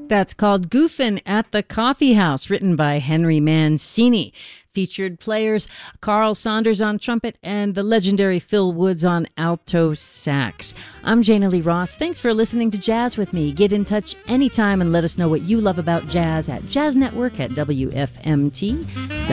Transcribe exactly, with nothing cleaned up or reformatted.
That's called Goofin' at the Coffee House, written by Henry Mancini. Featured players Carl Saunders on trumpet and the legendary Phil Woods on alto sax. I'm Jana Lee Ross. Thanks for listening to Jazz with me. Get in touch anytime and let us know what you love about jazz at Jazz Network at W F M T dot com.